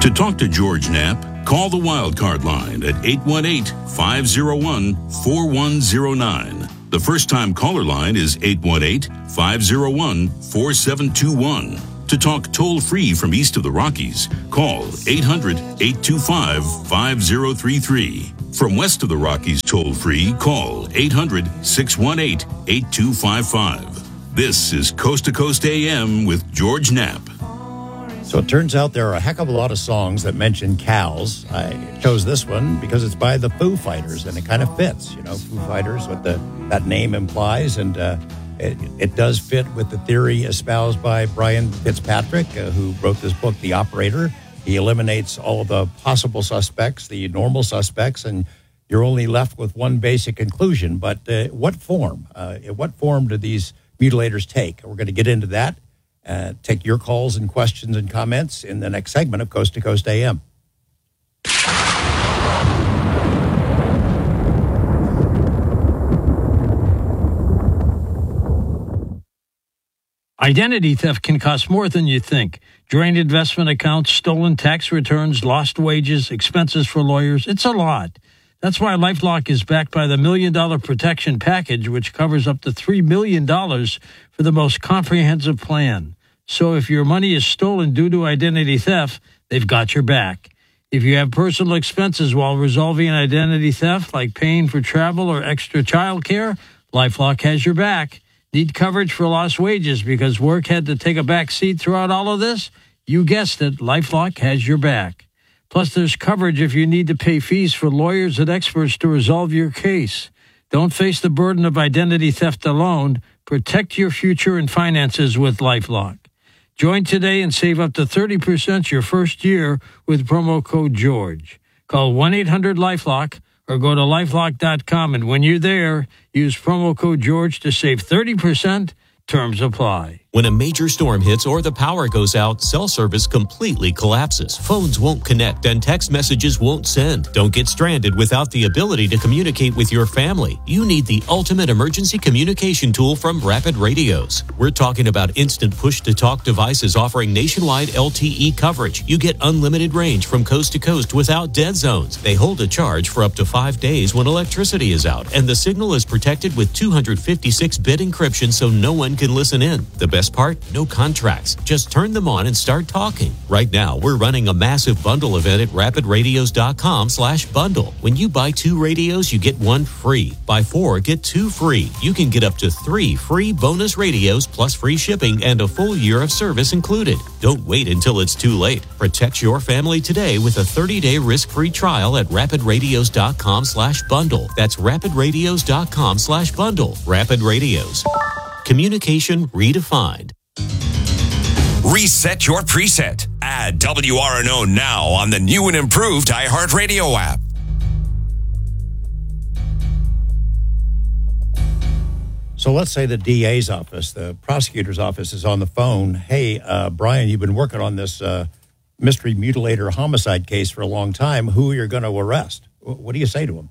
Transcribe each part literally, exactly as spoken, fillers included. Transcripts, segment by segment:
To talk to George Knapp, call the Wildcard line at eight one eight, five oh one, four one oh nine. The first-time caller line is eight one eight, five oh one, four seven two one. To talk toll-free from east of the Rockies, call eight hundred, eight two five, five oh three three. From west of the Rockies toll-free, call eight hundred, six one eight, eight two five five. This is Coast to Coast A M with George Knapp. So it turns out there are a heck of a lot of songs that mention cows. I chose this one because it's by the Foo Fighters, and it kind of fits. You know, Foo Fighters, what the that name implies, and uh, it, it does fit with the theory espoused by Brian Fitzpatrick, uh, who wrote this book, The Operator. He eliminates all of the possible suspects, the normal suspects, and you're only left with one basic conclusion. But uh, what form? Uh, what form do these mutilators take? We're going to get into that. Uh, take your calls and questions and comments in the next segment of Coast to Coast A M. Identity theft can cost more than you think. Drained investment accounts, stolen tax returns, lost wages, expenses for lawyers. It's a lot. That's why LifeLock is backed by the Million Dollar Protection Package, which covers up to three million dollars for the most comprehensive plan. So if your money is stolen due to identity theft, they've got your back. If you have personal expenses while resolving an identity theft, like paying for travel or extra child care, LifeLock has your back. Need coverage for lost wages because work had to take a back seat throughout all of this? You guessed it, LifeLock has your back. Plus, there's coverage if you need to pay fees for lawyers and experts to resolve your case. Don't face the burden of identity theft alone. Protect your future and finances with LifeLock. Join today and save up to thirty percent your first year with promo code George. Call one eight hundred LifeLock or go to lifelock dot com, and when you're there, use promo code George to save thirty percent. Terms apply. When a major storm hits or the power goes out, cell service completely collapses. Phones won't connect and text messages won't send. Don't get stranded without the ability to communicate with your family. You need the ultimate emergency communication tool from Rapid Radios. We're talking about instant push-to-talk devices offering nationwide L T E coverage. You get unlimited range from coast to coast without dead zones. They hold a charge for up to five days when electricity is out, and the signal is protected with two fifty-six bit encryption so no one can listen in. The best part? No contracts. Just turn them on and start talking. Right now, we're running a massive bundle event at rapid radios dot com slash bundle. When you buy two radios, you get one free. Buy four, get two free. You can get up to three free bonus radios plus free shipping and a full year of service included. Don't wait until it's too late. Protect your family today with a thirty-day risk-free trial at rapid radios dot com slash bundle. That's rapid radios dot com slash bundle. Rapid Radios. Communication redefined. Reset your preset. Add W R N O now on the new and improved iHeartRadio app. So let's say the D A's office, the prosecutor's office, is on the phone. Hey, uh, Brian, you've been working on this uh, mystery mutilator homicide case for a long time. Who are you going to arrest? What do you say to him?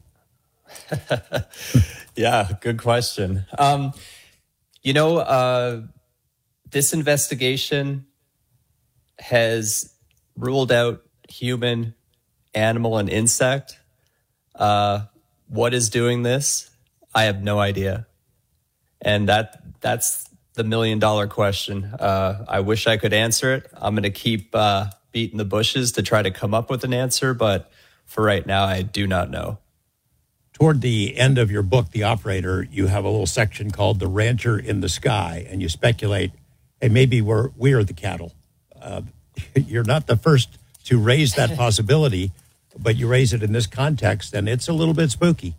Yeah, good question. Um, you know, uh, this investigation has ruled out human, animal, and insect. Uh, what is doing this? I have no idea. And that that's the million dollar question. Uh, I wish I could answer it. I'm going to keep uh, beating the bushes to try to come up with an answer. But for right now, I do not know. Toward the end of your book, The Operator, you have a little section called The Rancher in the Sky, and you speculate, hey, maybe we're, we're the cattle. Uh, you're not the first to raise that possibility, but you raise it in this context, and it's a little bit spooky.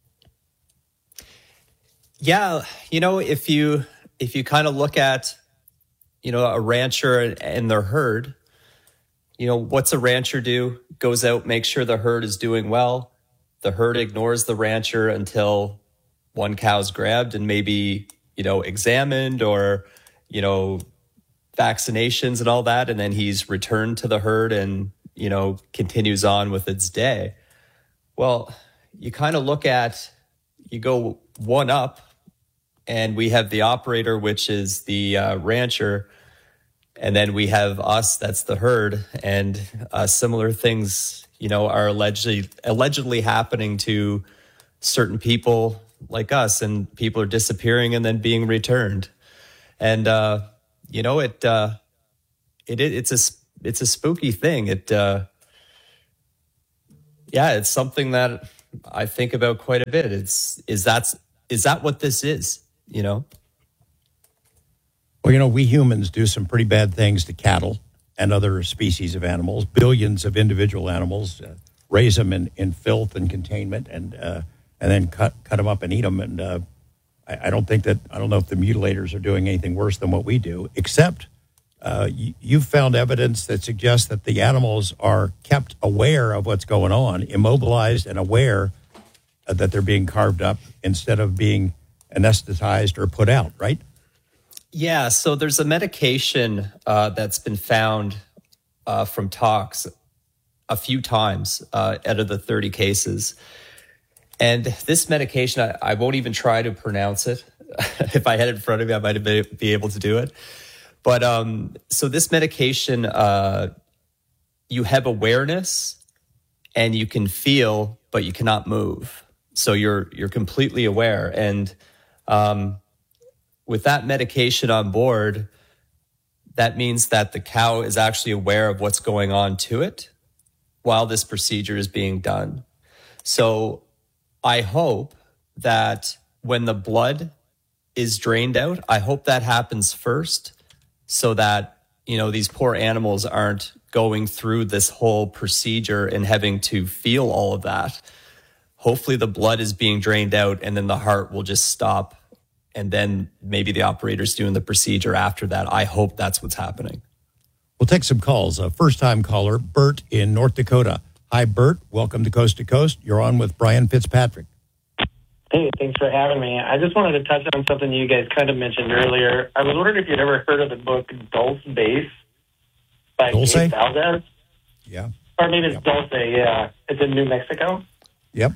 Yeah, you know, if you if you kind of look at, you know, a rancher and their herd, you know, what's a rancher do? Goes out, makes sure the herd is doing well. The herd ignores the rancher until one cow's grabbed and maybe, you know, examined or, you know, vaccinations and all that. And then he's returned to the herd and, you know, continues on with its day. Well, you kind of look at, you go one up and we have the operator, which is the uh, rancher. And then we have us, that's the herd, and uh, similar things, you know, are allegedly allegedly happening to certain people like us, and people are disappearing and then being returned. And uh, you know, it uh, it it's a it's a spooky thing. It uh, yeah, it's something that I think about quite a bit. It's is that is that what this is? You know. Well, you know, we humans do some pretty bad things to cattle and other species of animals. Billions of individual animals, uh, raise them in, in filth and containment, and uh, and then cut cut them up and eat them. And uh, I, I don't think that I don't know if the mutilators are doing anything worse than what we do. Except uh, you, you've found evidence that suggests that the animals are kept aware of what's going on, immobilized and aware uh, that they're being carved up instead of being anesthetized or put out. Right. Yeah, so there's a medication uh, that's been found uh, from tox a few times uh, out of the thirty cases. And this medication, I, I won't even try to pronounce it. If I had it in front of me, I might be, be able to do it. But um, so this medication, uh, you have awareness and you can feel, but you cannot move. So you're you're completely aware. And um with that medication on board, that means that the cow is actually aware of what's going on to it while this procedure is being done. So I hope that when the blood is drained out, I hope that happens first so that, you know, these poor animals aren't going through this whole procedure and having to feel all of that. Hopefully the blood is being drained out and then the heart will just stop. And then maybe the operator's doing the procedure after that. I hope that's what's happening. We'll take some calls. A first-time caller, Bert in North Dakota. Hi, Bert. Welcome to Coast to Coast. You're on with Brian Fitzpatrick. Hey, thanks for having me. I just wanted to touch on something you guys kind of mentioned earlier. I was wondering if you'd ever heard of the book Dulce Base by Dulce? Gabe Valdez. Yeah. Or maybe it's Yep. Dulce, yeah. It's in New Mexico. Yep.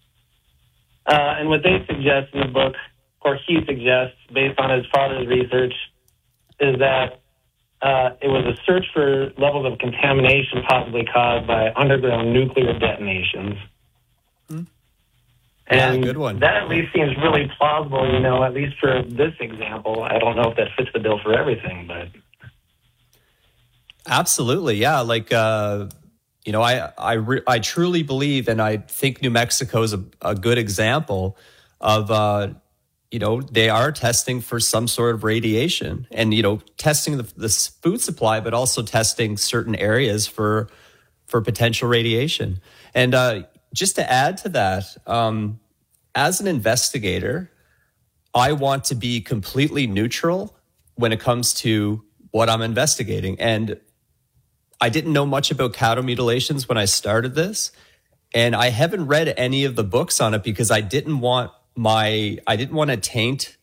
Uh, and what they suggest in the book, or he suggests, based on his father's research, is that uh, it was a search for levels of contamination possibly caused by underground nuclear detonations. Hmm. And yeah, good one. That at least seems really plausible, you know, at least for this example. I don't know if that fits the bill for everything, but... Absolutely, yeah. Like, uh, you know, I I, re- I truly believe, and I think New Mexico is a, a good example of... Uh, you know, they are testing for some sort of radiation and, you know, testing the, the food supply, but also testing certain areas for for potential radiation. And uh, just to add to that, um, as an investigator, I want to be completely neutral when it comes to what I'm investigating. And I didn't know much about cattle mutilations when I started this. And I haven't read any of the books on it because I didn't want my I didn't want to taint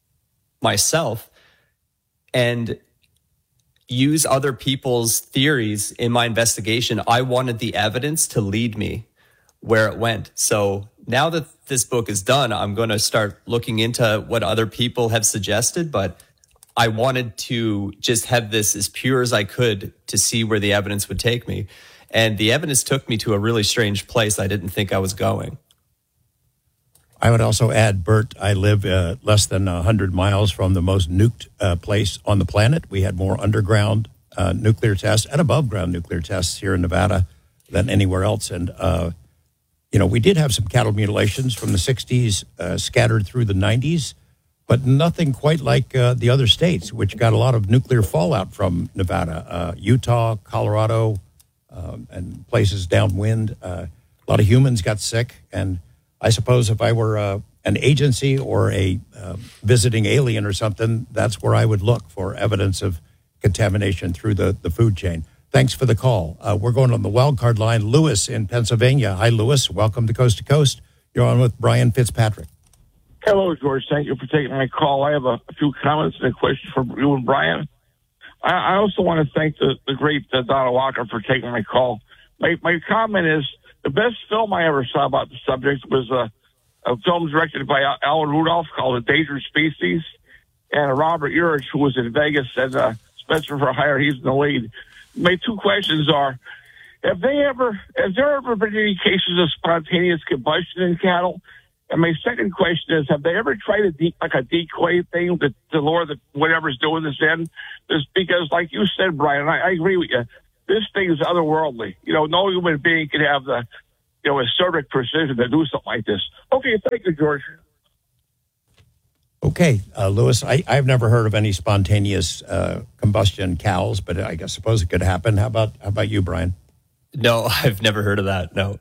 myself and use other people's theories in my investigation. I wanted the evidence to lead me where it went. So now that this book is done, I'm going to start looking into what other people have suggested, but I wanted to just have this as pure as I could to see where the evidence would take me. And the evidence took me to a really strange place I didn't think I was going. I would also add, Bert, I live uh, less than one hundred miles from the most nuked uh, place on the planet. We had more underground uh, nuclear tests and above-ground nuclear tests here in Nevada than anywhere else. And, uh, you know, we did have some cattle mutilations from the sixties uh, scattered through the nineties, but nothing quite like uh, the other states, which got a lot of nuclear fallout from Nevada, uh, Utah, Colorado, um, and places downwind. Uh, a lot of humans got sick, and I suppose if I were uh, an agency or a uh, visiting alien or something, that's where I would look for evidence of contamination through the, the food chain. Thanks for the call. Uh, we're going on the wild card line. Lewis in Pennsylvania. Hi, Lewis. Welcome to Coast to Coast. You're on with Brian Fitzpatrick. Hello, George. Thank you for taking my call. I have a, a few comments and a question for you and Brian. I, I also want to thank the, the great uh, Donna Walker for taking my call. My, my comment is, the best film I ever saw about the subject was a, a film directed by Alan Rudolph called A Dangerous Species. And Robert Urich, who was in Vegas, and uh, Spencer for Hire. He's in the lead. My two questions are, have they ever, has there ever been any cases of spontaneous combustion in cattle? And my second question is, have they ever tried a de- like a decoy thing to, to lure the whatever's doing this in? Just because, like you said, Brian, I, I agree with you. This thing is otherworldly. You know, no human being can have the, you know, acerbic precision to do something like this. Okay, thank you, George. Okay, uh, Lewis, I, I've never heard of any spontaneous uh, combustion cows, but I guess suppose it could happen. How about how about you, Brian? No, I've never heard of that. No.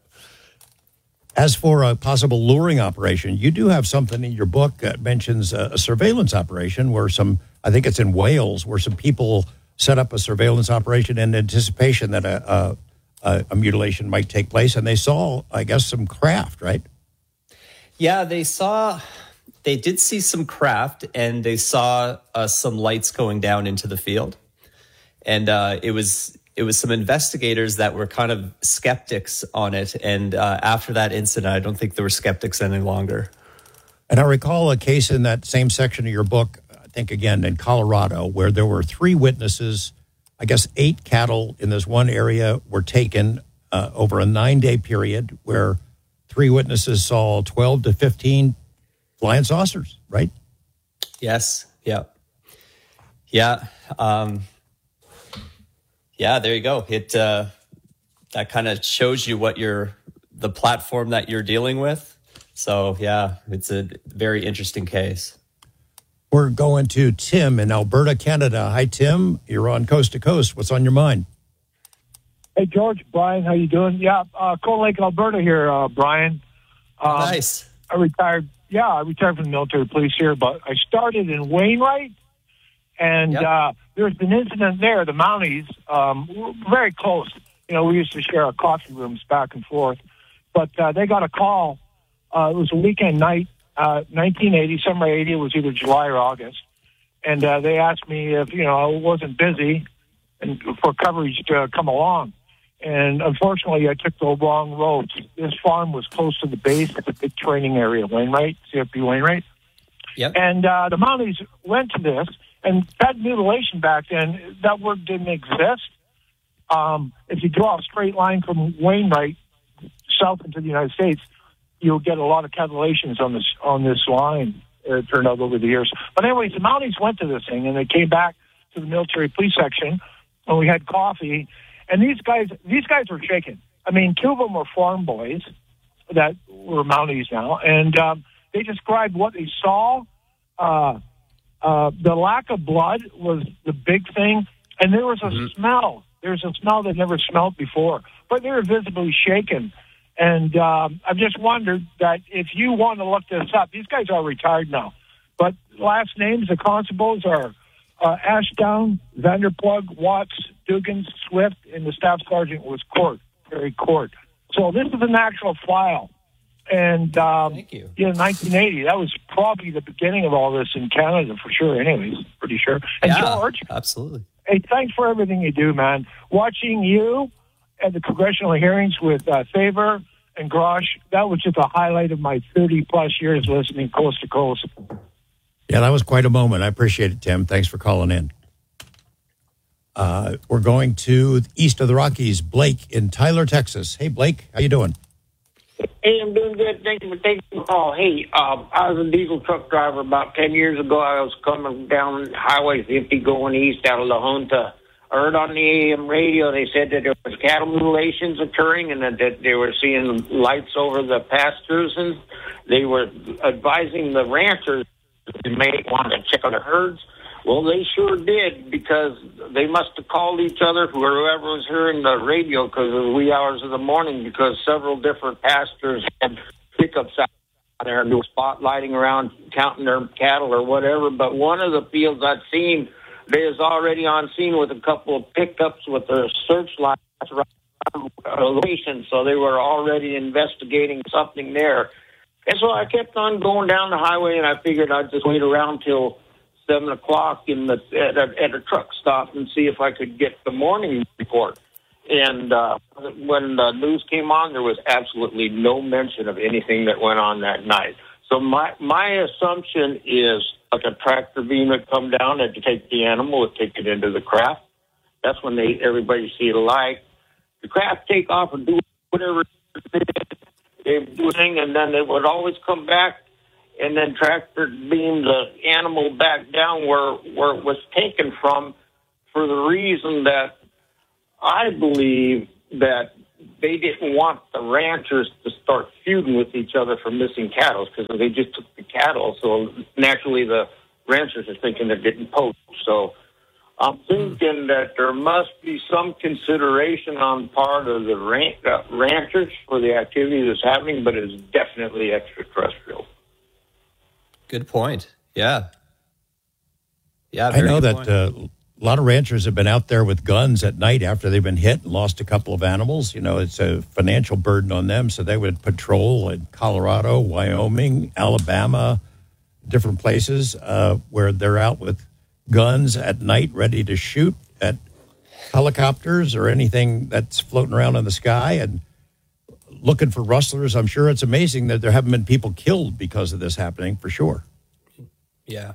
As for a possible luring operation, you do have something in your book that mentions a, a surveillance operation where some, I think it's in Wales, where some people set up a surveillance operation in anticipation that a, a, a mutilation might take place, and they saw, I guess, some craft, right? Yeah, they saw, they did see some craft, and they saw uh, some lights going down into the field. And uh, it was it was some investigators that were kind of skeptics on it. And uh, after that incident, I don't think there were skeptics any longer. And I recall a case in that same section of your book, I think, again, in Colorado, where there were three witnesses. I guess eight cattle in this one area were taken uh, over a nine-day period, where three witnesses saw twelve to fifteen flying saucers, right? Yes. Yeah. Yeah. Um, yeah, there you go. It uh, that kind of shows you what you're, the platform that you're dealing with. So, yeah, it's a very interesting case. We're going to Tim in Alberta, Canada. Hi, Tim. You're on Coast to Coast. What's on your mind? Hey, George, Brian, how you doing? Yeah, uh, Cold Lake, Alberta here, uh, Brian. Um, nice. I retired. Yeah, I retired from the military police here, but I started in Wainwright, and yep. uh, there's an incident there. The Mounties, um, were very close. You know, we used to share our coffee rooms back and forth, but uh, they got a call. Uh, it was a weekend night, uh, nineteen eighty, summer eighty. It was either July or August, and uh, they asked me if you know I wasn't busy and for coverage to come along. And unfortunately, I took the wrong road. This farm was close to the base. It's a big training area, Wainwright, C F B Wainwright. Yep. And uh, the Mounties went to this, and that mutilation back then, that word didn't exist. Um, if you draw a straight line from Wainwright south into the United States, you'll get a lot of catalations on this on this line. It turned out over the years. But anyways, the Mounties went to this thing, and they came back to the military police section, and we had coffee. And these guys, these guys were shaken. I mean, two of them were farm boys that were Mounties now, and um, they described what they saw. Uh, uh, the lack of blood was the big thing, and there was a mm-hmm. smell. There was a smell they'd never smelled before, but they were visibly shaken. And um, I've just wondered that if you want to look this up, these guys are retired now, but last names, the constables are uh, Ashdown, Vanderplug, Watts, Dugan, Swift, and the staff sergeant was Court, Barry Court. So this is an actual file. And um, Thank you. Yeah, nineteen eighty, that was probably the beginning of all this in Canada for sure, anyways, pretty sure. And yeah, George, absolutely. Hey, thanks for everything you do, man. Watching you at the congressional hearings with uh, Faber and Grosh, that was just a highlight of my thirty-plus years listening coast to coast. Yeah, that was quite a moment. I appreciate it, Tim. Thanks for calling in. Uh, we're going to east of the Rockies. Blake in Tyler, Texas. Hey, Blake, how you doing? Hey, I'm doing good. Thank you for taking the call. Hey, um, I was a diesel truck driver about ten years ago. I was coming down Highway fifty going east out of La Junta. I heard on the A M radio they said that there was cattle mutilations occurring and that, that they were seeing lights over the pastures, and they were advising the ranchers they may want to check on the herds. Well, they sure did, because they must have called each other, whoever was hearing the radio, because of the wee hours of the morning, because several different pastors had pickups out there and they were spotlighting around counting their cattle or whatever. But one of the fields I'd seen, they was already on scene with a couple of pickups with their searchlights around the location, so they were already investigating something there. And so I kept on going down the highway, and I figured I'd just wait around till seven o'clock in the at a, at a truck stop and see if I could get the morning report. And uh, when the news came on, there was absolutely no mention of anything that went on that night. So my my assumption is like a tractor beam would come down and take the animal and take it into the craft. That's when they everybody see it alike. The craft take off and do whatever they do thing, and then it would always come back, and then tractor beam the animal back down where where it was taken from, for the reason that I believe that they didn't want the ranchers to start feuding with each other for missing cattle, because they just took the cattle. So naturally, the ranchers are thinking they're getting poached. So I'm thinking that there must be some consideration on part of the ran- uh, ranchers for the activity that's happening, but it's definitely extraterrestrial. Good point. Yeah. Yeah. I know that uh, a lot of ranchers have been out there with guns at night after they've been hit and lost a couple of animals. You know, it's a financial burden on them. So they would patrol in Colorado, Wyoming, Alabama, different places uh, where they're out with guns at night ready to shoot at helicopters or anything that's floating around in the sky and looking for rustlers. I'm sure it's amazing that there haven't been people killed because of this happening, for sure. Yeah.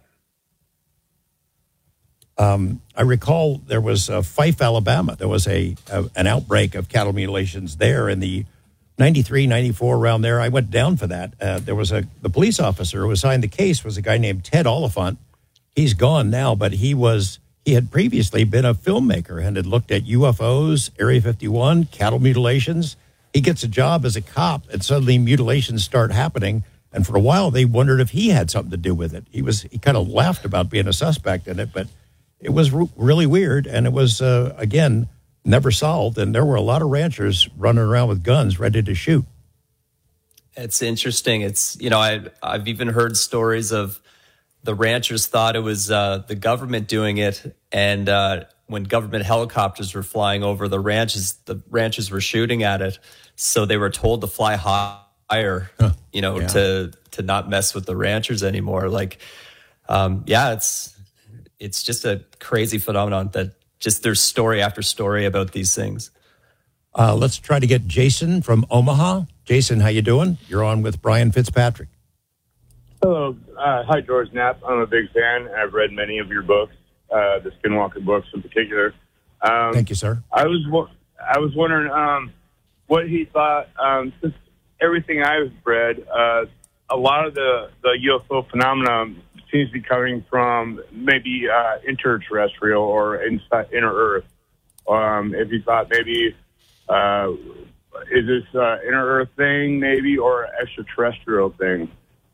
Um, I recall there was uh, Fife, Alabama. There was a, a an outbreak of cattle mutilations there in the ninety-three, ninety-four, around there. I went down for that. Uh, there was a the police officer who assigned the case was a guy named Ted Oliphant. He's gone now, but he was he had previously been a filmmaker and had looked at U F Os, Area fifty-one, cattle mutilations. He gets a job as a cop, and suddenly mutilations start happening. And for a while, they wondered if he had something to do with it. He was he kind of laughed about being a suspect in it, but it was re- really weird, and it was, uh, again, never solved. And there were a lot of ranchers running around with guns ready to shoot. It's interesting. It's, you know, I, I've even heard stories of the ranchers thought it was uh, the government doing it, and uh, when government helicopters were flying over the ranches, the ranchers were shooting at it, so they were told to fly higher, huh. you know, yeah. to to not mess with the ranchers anymore. Like, um, yeah, it's it's just a crazy phenomenon that just there's story after story about these things. Uh, let's try to get Jason from Omaha. Jason, how you doing? You're on with Brian Fitzpatrick. Hello. Uh, hi, George Knapp. I'm a big fan. I've read many of your books, uh, the Skinwalker books in particular. Um, Thank you, sir. I was I was wondering um, what he thought. Um, since everything I've read, uh, a lot of the, the U F O phenomena seems to be coming from maybe uh, interterrestrial or inside, inner Earth. Um, if you thought maybe, uh, is this uh, inner Earth thing maybe or extraterrestrial thing?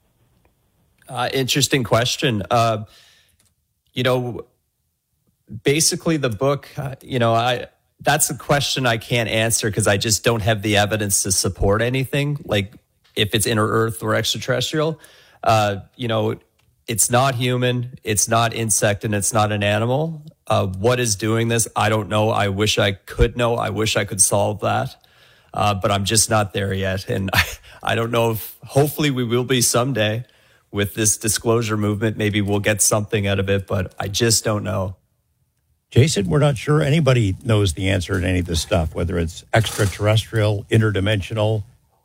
Uh, interesting question. Uh, you know, basically the book, uh, you know, I that's a question I can't answer because I just don't have the evidence to support anything, like if it's inner Earth or extraterrestrial. Uh, you know, it's not human, it's not insect, and it's not an animal. Uh, what is doing this? I don't know. I wish I could know. I wish I could solve that. Uh, but I'm just not there yet. And I, I don't know if hopefully we will be someday with this disclosure movement. Maybe we'll get something out of it, but I just don't know. Jason, we're not sure anybody knows the answer to any of this stuff, whether it's extraterrestrial, interdimensional,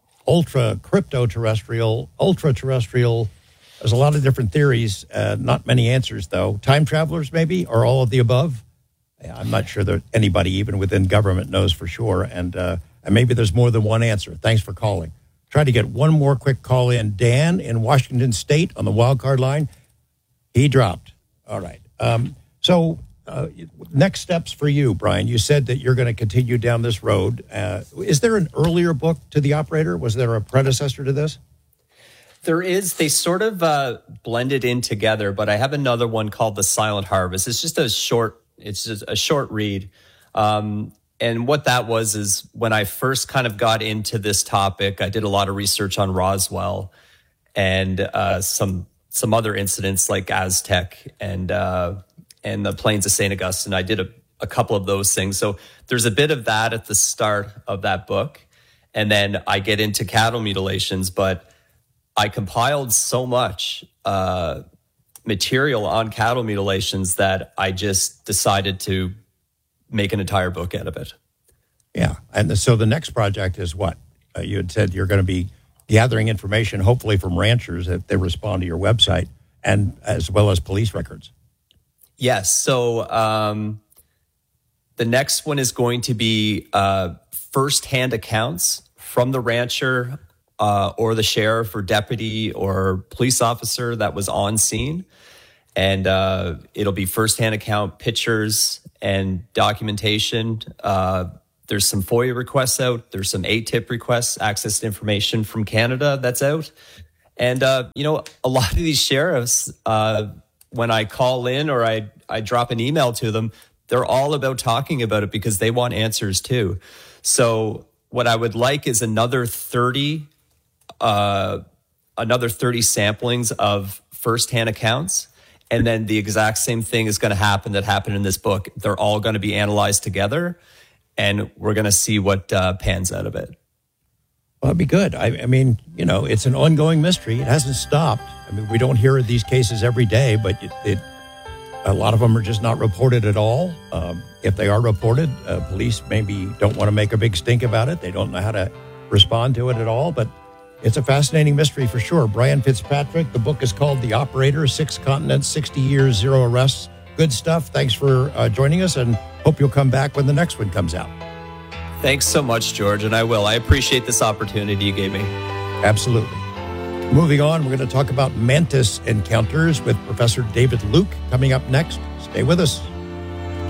ultra crypto-terrestrial, ultra-terrestrial. There's a lot of different theories, uh, not many answers, though. Time travelers, maybe, or all of the above? I'm not sure that anybody, even within government, knows for sure, and, uh, and maybe there's more than one answer. Thanks for calling. Try to get one more quick call in. Dan in Washington State on the wild card line. He dropped. All right. Um, so uh, next steps for you, Brian. You said that you're going to continue down this road. Uh, is there an earlier book to The Operator? Was there a predecessor to this? There is. They sort of uh, blended in together, but I have another one called The Silent Harvest. It's just a short, it's just a short read. Um, and what that was is when I first kind of got into this topic, I did a lot of research on Roswell and uh, some some other incidents like Aztec and uh, and the Plains of Saint Augustine. I did a, a couple of those things. So there's a bit of that at the start of that book. And then I get into cattle mutilations, but I compiled so much uh, material on cattle mutilations that I just decided to make an entire book out of it. Yeah. And so the next project is what? Uh, you had said you're going to be gathering information, hopefully from ranchers if they respond to your website, and as well as police records. Yes. So um, the next one is going to be uh, firsthand accounts from the rancher uh, or the sheriff or deputy or police officer that was on scene. And uh, it'll be firsthand account pictures and documentation. Uh, there's some FOIA requests out. There's some A T I P requests, access to information from Canada that's out. And, uh, you know, a lot of these sheriffs, uh, when I call in or I, I drop an email to them, they're all about talking about it because they want answers too. So what I would like is another thirty, uh, another thirty samplings of firsthand accounts. And then the exact same thing is going to happen that happened in this book. They're all going to be analyzed together, and we're going to see what uh, pans out of it. Well, that'd be good. I, I mean, you know, it's an ongoing mystery. It hasn't stopped. I mean, we don't hear of these cases every day, but it, it a lot of them are just not reported at all. Um, if they are reported, uh, police maybe don't want to make a big stink about it. They don't know how to respond to it at all, but it's a fascinating mystery for sure. Brian Fitzpatrick, the book is called The Operator, Six Continents, sixty years, Zero Arrests. Good stuff. Thanks for uh, joining us, and hope you'll come back when the next one comes out. Thanks so much, George, and I will. I appreciate this opportunity you gave me. Absolutely. Moving on, we're going to talk about mantis encounters with Professor David Luke coming up next. Stay with us.